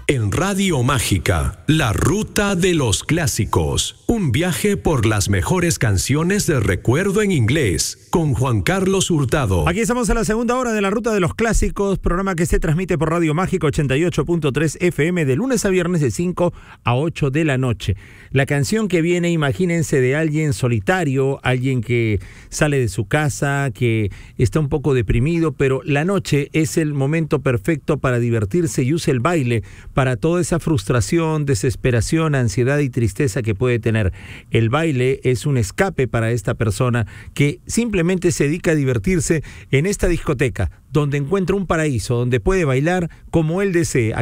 En Radio Mágica, la ruta de los clásicos. Un viaje por las mejores canciones de recuerdo en inglés, con Juan Carlos Hurtado. Aquí estamos a la segunda hora de la ruta de los clásicos, programa que se transmite por Radio Mágica 88.3 FM de lunes a viernes de 5 a 8 de la noche. La canción que viene, imagínense, de alguien solitario, alguien que sale de su casa, que está un poco deprimido, pero la noche es el momento perfecto para divertirse y usa el baile para toda esa frustración, desesperación, ansiedad y tristeza que puede tener. El baile es un escape para esta persona que simplemente se dedica a divertirse en esta discoteca, donde encuentra un paraíso, donde puede bailar como él desee.